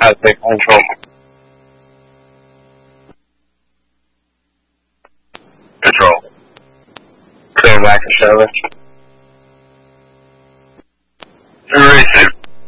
how to take control. Control. Clear back and shoulder. Receive.